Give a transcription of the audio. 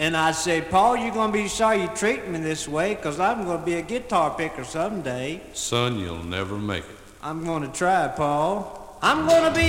And I said, Paul, you're going to be sorry you treat me this way, 'cause I'm going to be a guitar picker someday. Son, you'll never make it. I'm going to try, Paul. I'm going to be